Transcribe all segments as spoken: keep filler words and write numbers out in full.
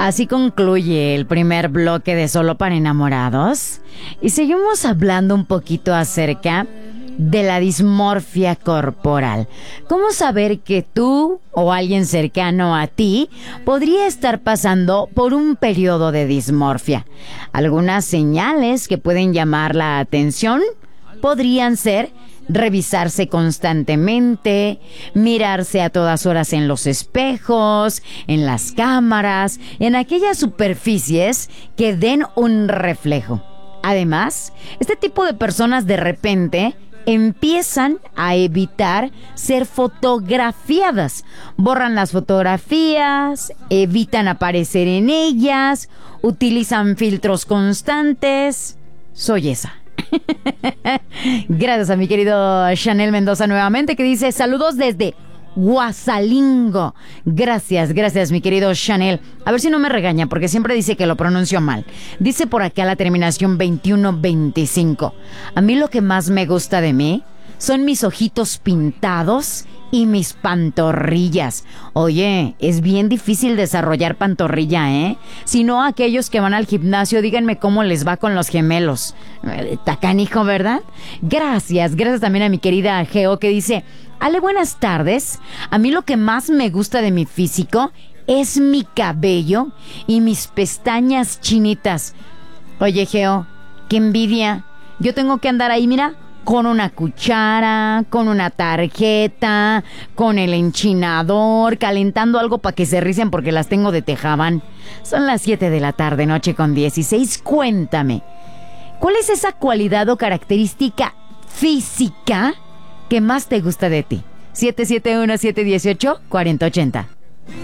Así concluye el primer bloque de Solo para Enamorados y seguimos hablando un poquito acerca de la dismorfia corporal. ¿Cómo saber que tú o alguien cercano a ti podría estar pasando por un periodo de dismorfia? Algunas señales que pueden llamar la atención podrían ser revisarse constantemente, mirarse a todas horas en los espejos, en las cámaras, en aquellas superficies que den un reflejo. Además, este tipo de personas de repente empiezan a evitar ser fotografiadas. Borran las fotografías, evitan aparecer en ellas, utilizan filtros constantes. Soy esa. Gracias a mi querido Chanel Mendoza nuevamente, que dice saludos desde Guasalingo. Gracias, gracias mi querido Chanel. A ver si no me regaña porque siempre dice que lo pronuncio mal. Dice por acá la terminación veintiuno veinticinco. A mí lo que más me gusta de mí son mis ojitos pintados y mis pantorrillas. Oye, es bien difícil desarrollar pantorrilla, ¿eh? Si no, aquellos que van al gimnasio, díganme cómo les va con los gemelos. Tacanijo, ¿verdad? Gracias, gracias también a mi querida Geo que dice: Ale, buenas tardes. A mí lo que más me gusta de mi físico es mi cabello y mis pestañas chinitas. Oye, Geo, qué envidia. Yo tengo que andar ahí, mira, con una cuchara, con una tarjeta, con el enchinador, calentando algo para que se ricen porque las tengo de tejabán. Son las siete de la tarde, noche con dieciséis. Cuéntame, ¿cuál es esa cualidad o característica física que más te gusta de ti? siete siete uno, siete uno ocho, cuatro cero ocho cero.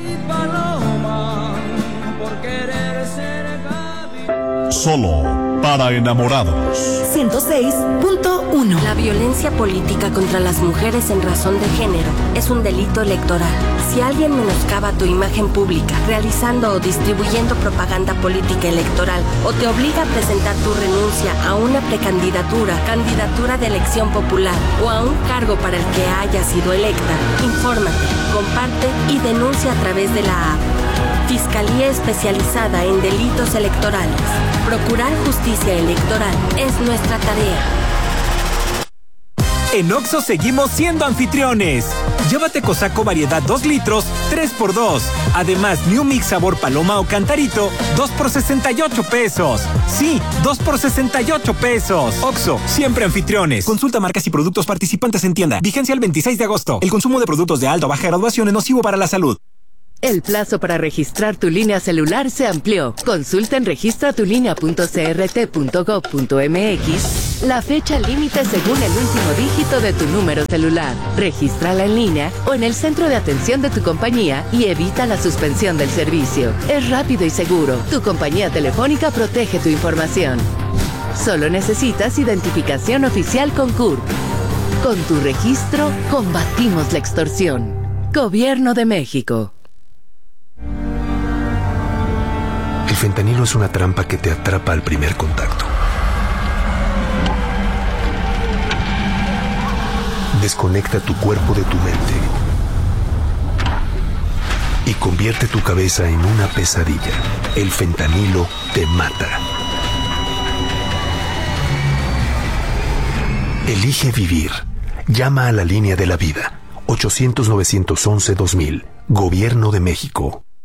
Solo para enamorados. ciento seis punto uno. La violencia política contra las mujeres en razón de género es un delito electoral. Si alguien menoscaba tu imagen pública, realizando o distribuyendo propaganda política electoral, o te obliga a presentar tu renuncia a una precandidatura, candidatura de elección popular o a un cargo para el que haya sido electa, infórmate, comparte y denuncia a través de la app. Fiscalía Especializada en Delitos Electorales. Procurar justicia electoral es nuestra tarea. En Oxxo seguimos siendo anfitriones. Llévate Cosaco variedad dos litros, tres por dos. Además, New Mix sabor paloma o cantarito, dos por sesenta y ocho pesos. Sí, dos por sesenta y ocho pesos. Oxxo, siempre anfitriones. Consulta marcas y productos participantes en tienda. Vigencia el veintiséis de agosto. El consumo de productos de alta o baja graduación es nocivo para la salud. El plazo para registrar tu línea celular se amplió. Consulta en registra tu línea punto c r t punto gov punto m x la fecha límite según el último dígito de tu número celular. Regístrala en línea o en el centro de atención de tu compañía y evita la suspensión del servicio. Es rápido y seguro. Tu compañía telefónica protege tu información. Solo necesitas identificación oficial con C U R P. Con tu registro, combatimos la extorsión. Gobierno de México. El fentanilo es una trampa que te atrapa al primer contacto. Desconecta tu cuerpo de tu mente y convierte tu cabeza en una pesadilla. El fentanilo te mata. Elige vivir. Llama a la línea de la vida. ochocientos, novecientos once, dos mil. Gobierno de México.